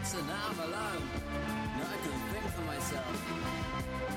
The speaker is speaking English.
So now I'm alone. Now I can think for myself.